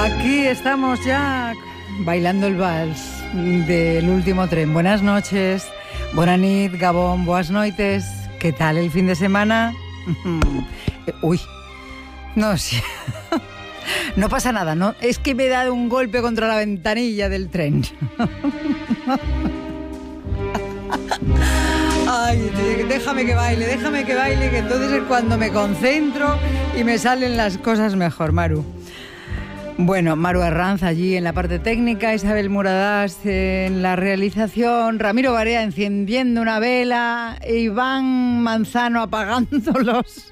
Aquí estamos ya bailando el vals del último tren. Buenas noches, bona nit, Gabón, boas noites. ¿Qué tal el fin de semana? Uy, no sé. No pasa nada, ¿no? Es que me he dado un golpe contra la ventanilla del tren. Ay, déjame que baile, que entonces es cuando me concentro y me salen las cosas mejor, Maru. Bueno, Maru Arranz allí en la parte técnica, Isabel Muradas en la realización, Ramiro Barea encendiendo una vela, Iván Manzano apagándolos.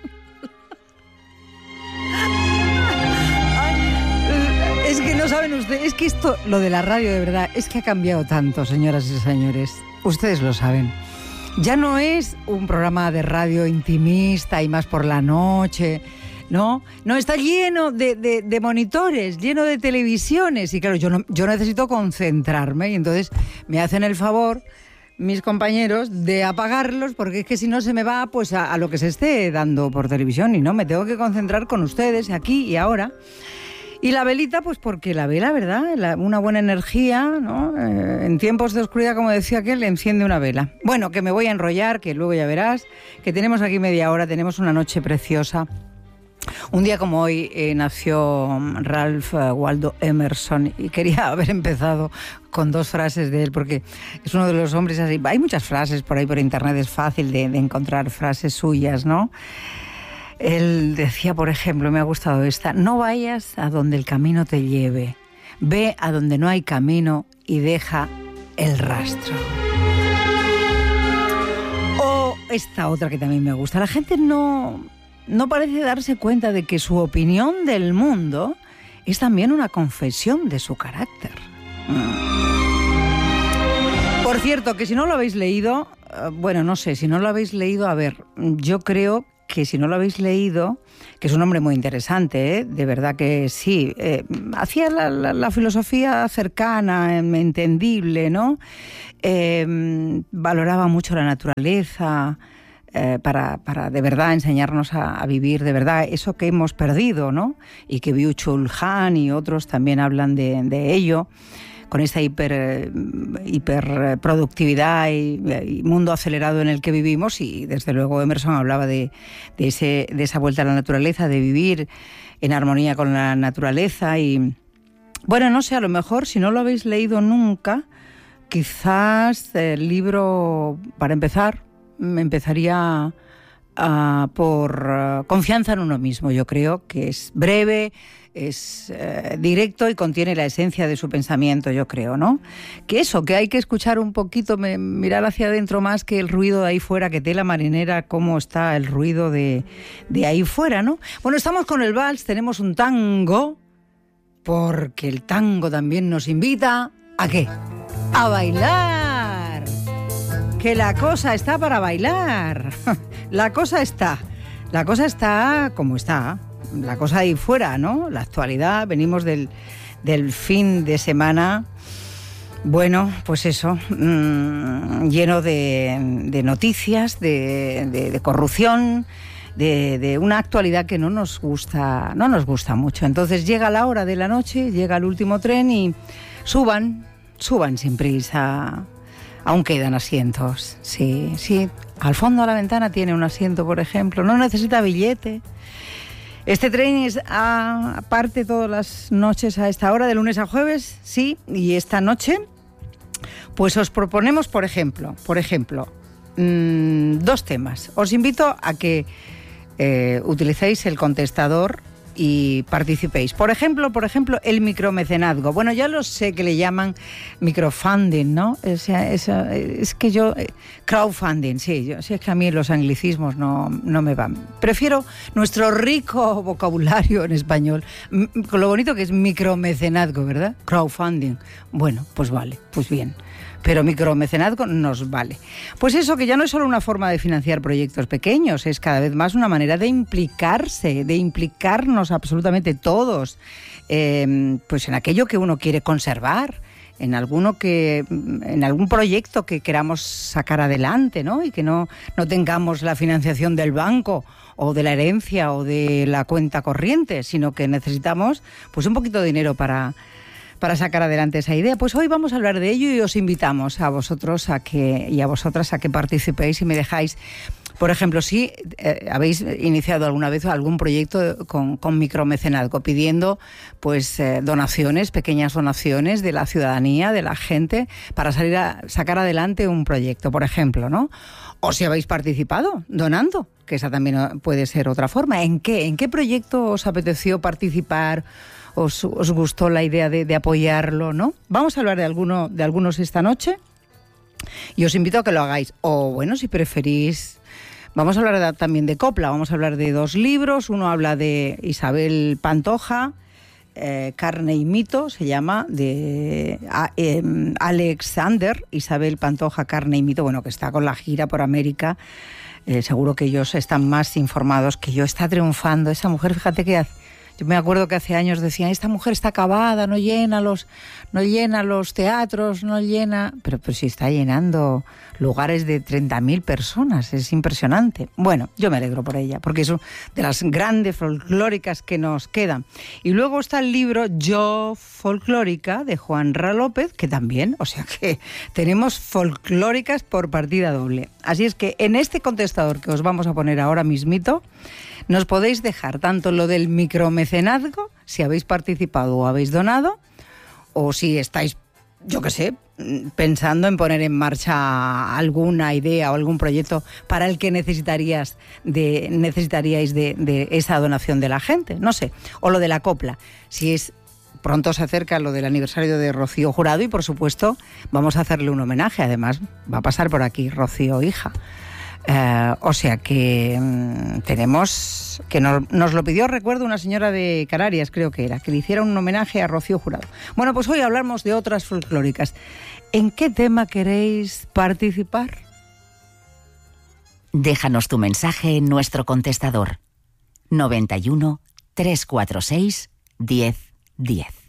Es que no saben ustedes, es que esto, lo de la radio de verdad, es que ha cambiado tanto, señoras y señores. Ustedes lo saben. Ya no es un programa de radio intimista y más por la noche, ¿no? No, está lleno de monitores, lleno de televisiones. Y claro, yo necesito concentrarme y entonces me hacen el favor mis compañeros de apagarlos porque es que si no se me va pues a lo que se esté dando por televisión y no, me tengo que concentrar con ustedes aquí y ahora. Y la velita, pues porque la vela, ¿verdad? Una buena energía, ¿no? En tiempos de oscuridad, como decía aquel, enciende una vela. Bueno, que me voy a enrollar, que luego ya verás, que tenemos aquí media hora, tenemos una noche preciosa. Un día como hoy nació Ralph Waldo Emerson y quería haber empezado con dos frases de él porque es uno de los hombres así. Hay muchas frases por ahí por internet, es fácil de encontrar frases suyas, ¿no? Él decía, por ejemplo, me ha gustado esta: no vayas a donde el camino te lleve, ve a donde no hay camino y deja el rastro. O esta otra que también me gusta: la gente no parece darse cuenta de que su opinión del mundo es también una confesión de su carácter. Por cierto, que si no lo habéis leído, bueno, no sé, si no lo habéis leído, a ver, yo creo que si no lo habéis leído, que es un hombre muy interesante, de verdad que sí, hacía la filosofía cercana, entendible, ¿no? Valoraba mucho la naturaleza, para de verdad enseñarnos a vivir de verdad eso que hemos perdido, ¿no? Y que Byung-Chul Han y otros también hablan de ello, con esta hiperproductividad y mundo acelerado en el que vivimos. Y desde luego Emerson hablaba de esa vuelta a la naturaleza, de vivir en armonía con la naturaleza. Y bueno, no sé, a lo mejor si no lo habéis leído nunca, quizás el libro, para empezar, empezaría por Confianza en uno mismo. Yo creo que es breve, es directo y contiene la esencia de su pensamiento, yo creo, ¿no? Que eso, que hay que escuchar un poquito, mirar hacia adentro más que el ruido de ahí fuera, que tela marinera, cómo está el ruido de ahí fuera, ¿no? Bueno, estamos con el vals, tenemos un tango, porque el tango también nos invita ¿a qué? A bailar. Que la cosa está para bailar. La cosa está como está. La cosa ahí fuera, ¿no? La actualidad, venimos del fin de semana, bueno, pues eso, lleno de noticias, de corrupción, de una actualidad que no nos gusta mucho. Entonces llega la hora de la noche, llega el último tren y suban sin prisa. Aún quedan asientos, sí. Al fondo a la ventana tiene un asiento, por ejemplo. No necesita billete. Este tren parte todas las noches a esta hora, de lunes a jueves, sí. Y esta noche, pues os proponemos, por ejemplo, dos temas. Os invito a que utilicéis el contestador y participéis. Por ejemplo, el micromecenazgo. Bueno, ya lo sé que le llaman microfunding, ¿no? O sea, es que yo... crowdfunding, sí. Es que a mí los anglicismos no me van. Prefiero nuestro rico vocabulario en español, con lo bonito que es micromecenazgo, ¿verdad? Crowdfunding. Bueno, pues vale, pues bien. Pero micromecenazgo nos vale. Pues eso, que ya no es solo una forma de financiar proyectos pequeños, es cada vez más una manera de implicarse, de implicarnos absolutamente todos, pues en aquello que uno quiere conservar, en algún proyecto que queramos sacar adelante, ¿no? Y que no tengamos la financiación del banco o de la herencia o de la cuenta corriente, sino que necesitamos pues un poquito de dinero para sacar adelante esa idea. Pues hoy vamos a hablar de ello y os invitamos a vosotros y a vosotras a que participéis y me dejáis. Por ejemplo, si habéis iniciado alguna vez algún proyecto con micromecenazgo, pidiendo pues donaciones, pequeñas donaciones de la ciudadanía, de la gente, para sacar adelante un proyecto, por ejemplo, ¿no? O si habéis participado donando, que esa también puede ser otra forma. ¿En qué proyecto os apeteció participar? ¿Os gustó la idea de apoyarlo, no? Vamos a hablar de algunos esta noche y os invito a que lo hagáis. O bueno, si preferís, vamos a hablar también de copla. Vamos a hablar de 2 libros. Uno habla de Isabel Pantoja, Carne y mito, se llama, de Alexander, Isabel Pantoja, Carne y mito, bueno, que está con la gira por América. Seguro que ellos están más informados que yo. Está triunfando esa mujer, fíjate que yo me acuerdo que hace años decían, esta mujer está acabada, no llena los teatros, pero sí está llenando lugares de 30.000 personas, es impresionante. Bueno, yo me alegro por ella, porque es una de las grandes folclóricas que nos quedan. Y luego está el libro Yo Folclórica, de Juan Ra López, que también, o sea que tenemos folclóricas por partida doble. Así es que en este contestador que os vamos a poner ahora mismito, nos podéis dejar tanto lo del micromecenazgo, si habéis participado o habéis donado, o si estáis, yo qué sé, pensando en poner en marcha alguna idea o algún proyecto para el que necesitaríais de esa donación de la gente, no sé, o lo de la copla, si es. Pronto se acerca lo del aniversario de Rocío Jurado y, por supuesto, vamos a hacerle un homenaje. Además, va a pasar por aquí Rocío, hija. O sea que tenemos, que nos lo pidió, recuerdo, una señora de Canarias, creo que era, que le hiciera un homenaje a Rocío Jurado. Bueno, pues hoy hablamos de otras folclóricas. ¿En qué tema queréis participar? Déjanos tu mensaje en nuestro contestador 91 346 10 10.